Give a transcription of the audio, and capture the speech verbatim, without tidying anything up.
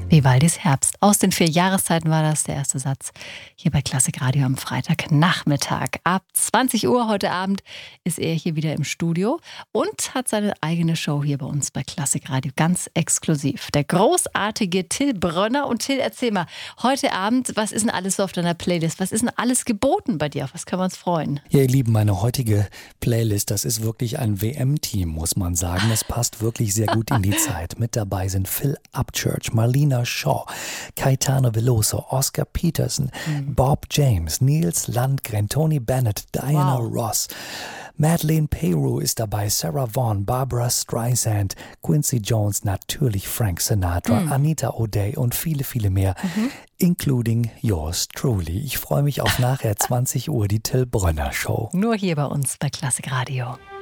Vivaldis Herbst. Aus den vier Jahreszeiten war das der erste Satz hier bei Klassik Radio am Freitagnachmittag. Ab zwanzig Uhr heute Abend ist er hier wieder im Studio und hat seine eigene Show hier bei uns bei Klassik Radio, ganz exklusiv. Der großartige Till Brönner. Und Till, erzähl mal, heute Abend, was ist denn alles so auf deiner Playlist? Was ist denn alles geboten bei dir? Auf was können wir uns freuen? Ja, ihr Lieben, meine heutige Playlist, das ist wirklich ein W M-Team, muss man sagen. Das passt wirklich sehr gut in die Zeit. Mit dabei sind Phil Upchurch, Marlena Shaw, Caetano Veloso, Oscar Peterson, mhm. Bob James, Niels Landgren, Tony Bennett, Diana wow. Ross. Madeleine Peru ist dabei, Sarah Vaughan, Barbara Streisand, Quincy Jones, natürlich Frank Sinatra, mhm. Anita O'Day und viele, viele mehr, mhm. including yours truly. Ich freue mich auf nachher zwanzig Uhr, die Till Brönner Show. Nur hier bei uns bei Klassik Radio.